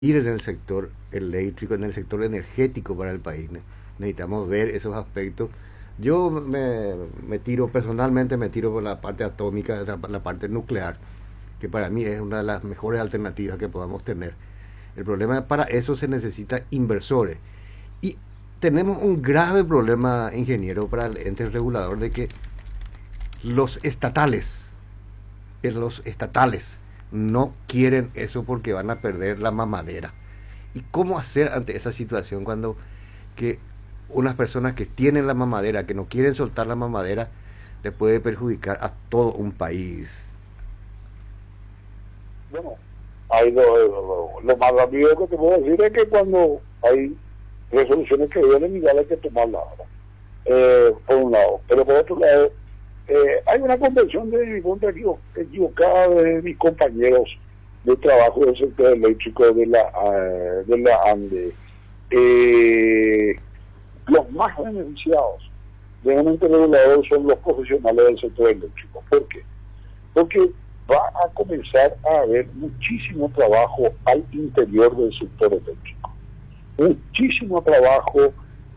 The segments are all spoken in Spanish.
ir en el sector eléctrico, en el sector energético para el país. Necesitamos ver esos aspectos. Me tiro personalmente, me tiro por la parte atómica, la parte nuclear, que para mí es una de las mejores alternativas que podamos tener. El problema es que para eso se necesita inversores. Y tenemos un grave problema, ingeniero, para el ente regulador, de que los estatales, los estatales no quieren eso porque van a perder la mamadera. ¿Y cómo hacer ante esa situación cuando que unas personas que tienen la mamadera, que no quieren soltar la mamadera, le puede perjudicar a todo un país? Bueno, hay lo más rápido que te puedo decir es que cuando hay resoluciones que vienen, igual hay que tomarlas ahora, por un lado. Pero por otro lado, hay una convención de mi punto equivocada de mis compañeros de trabajo del sector eléctrico de la ANDE. Los más beneficiados de un ente regulador son los profesionales del sector eléctrico. ¿Por qué? Porque va a comenzar a haber muchísimo trabajo al interior del sector eléctrico. Muchísimo trabajo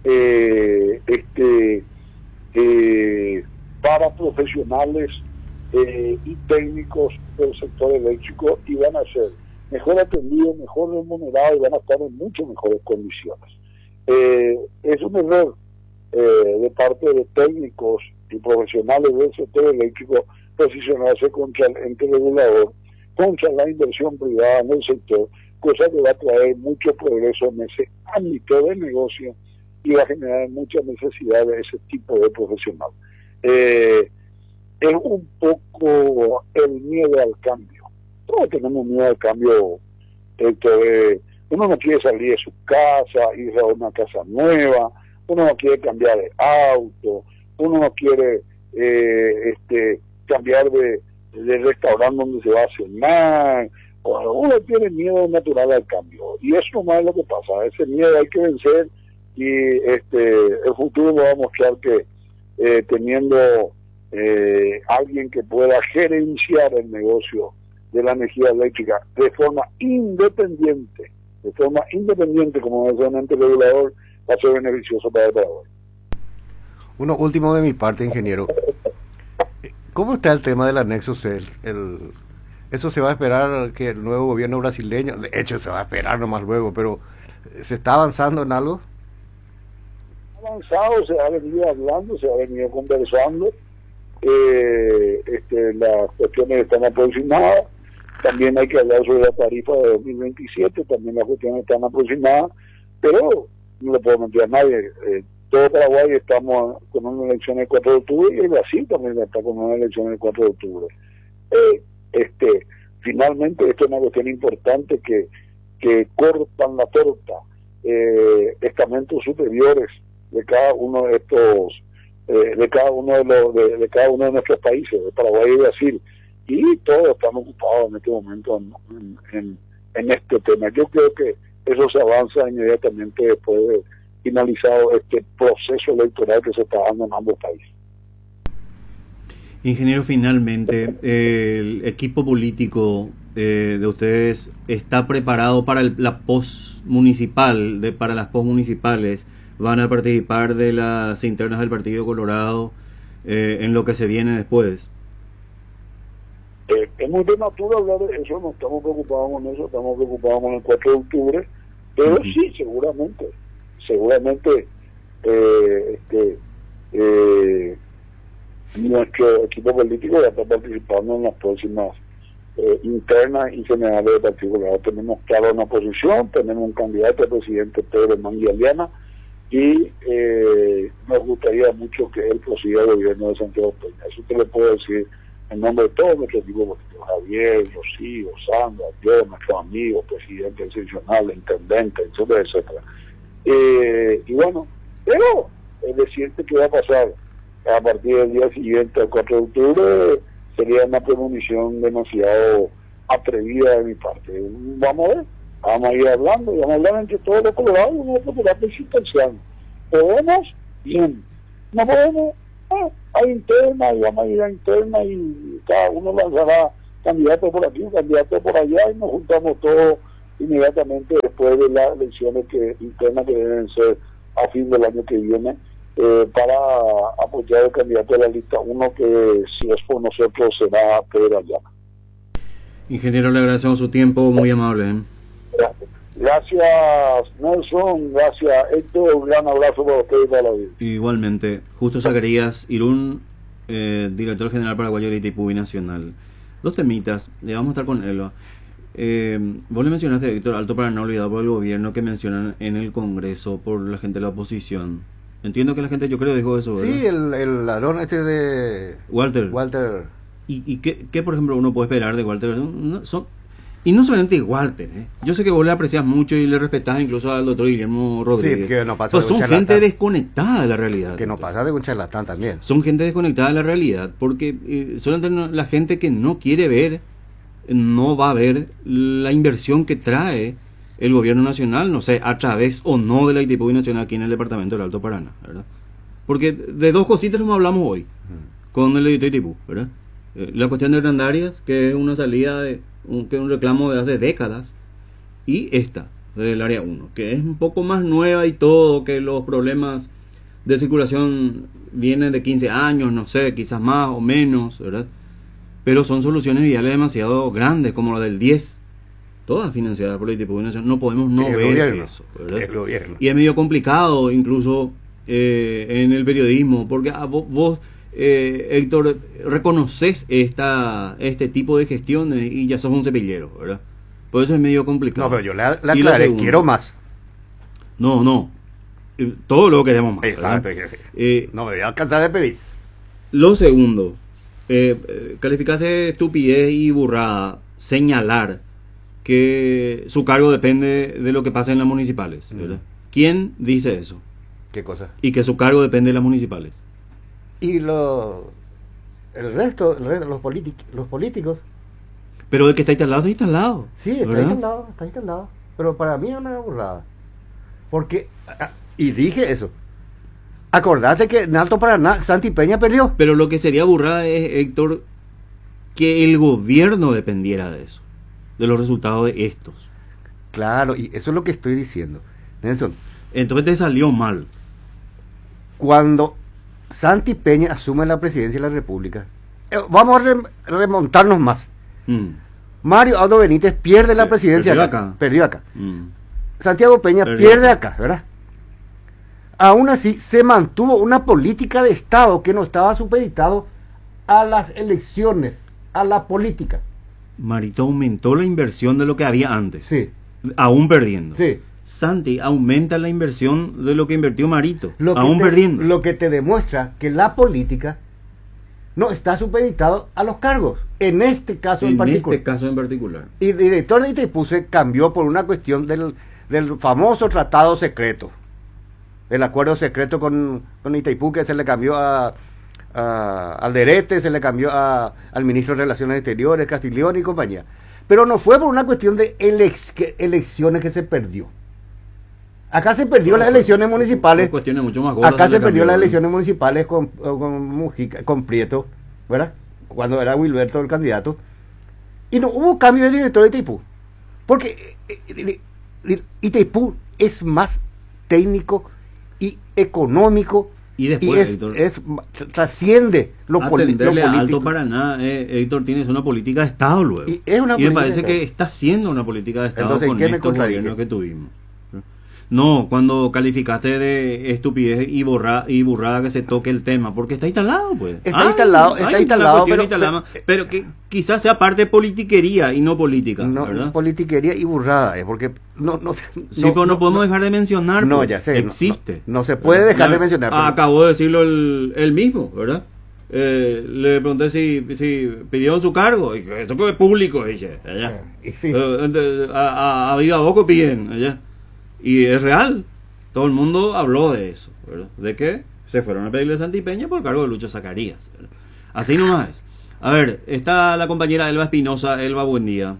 para profesionales y técnicos del sector eléctrico, y van a ser mejor atendidos, mejor remunerados, y van a estar en mucho mejores condiciones. Es un error de parte de técnicos y profesionales del sector eléctrico posicionarse contra el ente regulador, contra la inversión privada en el sector, cosa que va a traer mucho progreso en ese ámbito de negocio y va a generar mucha necesidad de ese tipo de profesional. Es un poco el miedo al cambio. Todos tenemos miedo al cambio. Uno no quiere salir de su casa, ir a una casa nueva, uno no quiere cambiar de auto, uno no quiere cambiar de restaurante donde se va a cenar. Uno tiene miedo natural al cambio, y eso no es lo que pasa. Ese miedo hay que vencer, y el futuro va a mostrar que teniendo alguien que pueda gerenciar el negocio de la energía eléctrica de forma independiente, como es un ente regulador, va a ser beneficioso para el Paraguay. Uno último de mi parte, ingeniero. ¿Cómo está el tema del anexo C? ¿Eso se va a esperar que el nuevo gobierno brasileño, de hecho se va a esperar nomás luego, pero ¿se está avanzando en algo? Avanzado, se ha venido hablando, se ha venido conversando, las cuestiones están aproximadas. También hay que hablar sobre la tarifa de 2027, también las cuestiones están aproximadas, pero no le puedo mentir a nadie. Todo Paraguay estamos con una elección el 4 de octubre, y Brasil también está con una elección el 4 de octubre. Finalmente, esto es una cuestión importante que cortan la torta estamentos superiores de cada uno de estos, de cada uno de nuestros países, de Paraguay y Brasil, y todos estamos ocupados en este momento en este tema. Yo creo que eso se avanza inmediatamente después de finalizado este proceso electoral que se está dando en ambos países. Ingeniero, finalmente, ¿el equipo político de ustedes está preparado para la post-municipal, para las post-municipales? ¿Van a participar de las internas del Partido Colorado en lo que se viene después? Es muy prematuro hablar de eso, no estamos preocupados con eso, estamos preocupados con el 4 de octubre, pero sí, seguramente nuestro equipo político ya está participando en las próximas internas y generales del Partido Colorado. Tenemos clara una posición, tenemos un candidato a presidente, Pedro Manguialiana, y nos gustaría mucho que él prosiga el gobierno de Santiago Peña. Eso te lo puedo decir en nombre de todo nuestro equipo político: Javier, Rocío, Sandra, yo, nuestros amigos, presidente excepcional, intendente, etcétera, etcétera. Y bueno, pero decirte que va a pasar a partir del día siguiente, el 4 de octubre, sería una premonición demasiado atrevida de mi parte. Vamos a ver, vamos a ir hablando, y vamos a hablar entre todos los colorados, y vamos a procurar presidencial. ¿Podemos? Bien. ¿No podemos? Hay interna, y vamos a ir a interna, y cada uno lanzará candidato por aquí, candidato por allá, y nos juntamos todos inmediatamente después de las elecciones internas que deben ser a fin del año que viene, para apoyar al candidato de la lista 1, que si es por nosotros será Pedro Ayala. Ingeniero, le agradecemos su tiempo, muy amable. Gracias, Nelson, gracias, Héctor, un gran abrazo para ustedes y para la vida. Igualmente, Justo Zacarías Irún, director general paraguayo de Itaipú Binacional. Dos temitas, vamos a estar con él. Vos le mencionaste, Héctor, Alto Paraná olvidado por el gobierno, que mencionan en el Congreso por la gente de la oposición. Entiendo que la gente, yo creo, dijo eso, ¿verdad? Sí, el ladrón de Walter. ¿Y qué, por ejemplo, uno puede esperar de Walter? Y no solamente Walter, yo sé que vos le aprecias mucho y le respetás incluso al doctor Guillermo Rodríguez. Sí, que no pasa de son gente desconectada de la realidad. Que no pasa de un charlatán también. Son gente desconectada de la realidad, porque solamente la gente que no quiere ver, no va a ver la inversión que trae el gobierno nacional, no sé, a través o no de la Itaipú Binacional aquí en el departamento del Alto Paraná, ¿verdad? Porque de dos cositas no hablamos hoy con el editor Itaipú, ¿verdad? La cuestión de Hernandarias, que es una salida que es un reclamo de hace décadas, y esta del área 1, que es un poco más nueva y todo, que los problemas de circulación vienen de 15 años, no sé, quizás más o menos, ¿verdad? Pero son soluciones viales demasiado grandes, como la del 10, todas financiadas por la Itaipú Binacional. No podemos no ver gobierno, eso, ¿verdad? El gobierno. Y es medio complicado incluso en el periodismo, porque vos Héctor, reconoces este tipo de gestiones y ya sos un cepillero, ¿verdad? Por eso es medio complicado. No, pero yo le aclaré, quiero más. No, todo lo queremos más. Exacto. No me voy a alcanzar de pedir. Lo segundo, calificaste de estupidez y burrada señalar que su cargo depende de lo que pasa en las municipales, ¿verdad? ¿Quién dice eso? ¿Qué cosa? Y que su cargo depende de las municipales. Y el resto, los políticos. Pero de que está instalado, está instalado. Sí, está instalado. Pero para mí es una burrada. Porque, y dije eso. Acordate que en Alto Paraná Santi Peña perdió. Pero lo que sería burrada es, Héctor, que el gobierno dependiera de eso, de los resultados de estos. Claro, y eso es lo que estoy diciendo, Nelson. Entonces te salió mal. Cuando Santi Peña asume la presidencia de la República, vamos a remontarnos más. Mario Aldo Benítez pierde la presidencia perdió acá. Santiago Peña pierde acá, ¿verdad? Aún así se mantuvo una política de Estado que no estaba supeditado a las elecciones, a la política. Marito aumentó la inversión de lo que había antes. Sí. Aún perdiendo. Sí. Santi aumenta la inversión de lo que invirtió Marito, aún perdiendo. Lo que te demuestra que la política no está supeditado a los cargos, en este caso en particular. Y el director de Itaipú se cambió por una cuestión del famoso tratado secreto, el acuerdo secreto con Itaipú, que se le cambió a Alderete, se le cambió al ministro de Relaciones Exteriores, Castiglione y compañía. Pero no fue por una cuestión de elecciones que se perdió. Acá se perdió las elecciones municipales. Mucho más acá se perdió las elecciones municipales con Mujica, con Prieto, ¿verdad? Cuando era Wilberto el candidato. Y no hubo cambio de director de Itaipú. Porque Itaipú es más técnico y económico. Y después, trasciende lo político. Alto Paraná, Héctor, tienes una política de Estado luego. Y me parece que está haciendo una política de Estado. Entonces, con estos gobiernos que tuvimos. No, cuando calificaste de estupidez y burrada que se toque el tema, porque está instalado, pues. Está instalado, pero que quizás sea parte de politiquería y no política, no, ¿verdad? Politiquería y burrada, porque pero no podemos dejar de mencionar. No, pues, ya sé. Existe. No se puede dejar de mencionar. Acabó de decirlo él mismo, ¿verdad? Le pregunté si pidió su cargo. Y esto que es público, dice. Allá. Sí. A viva boca piden, allá. Y es real, todo el mundo habló de eso, ¿verdad? De que se fueron a pedirle a Santi Peña por cargo de Lucho Zacarías, ¿verdad? Así nomás es. A ver, está la compañera Elba Espinosa. Elba, buen día.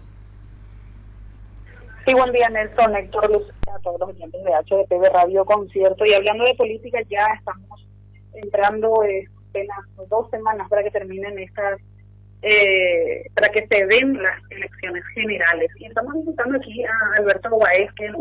Sí, buen día, Nelson, Héctor, a todos los oyentes de HDP de Radio Concierto. Y hablando de política, ya estamos entrando apenas 2 semanas para que terminen estas para que se den las elecciones generales. Y estamos invitando aquí a Alberto Guaes, que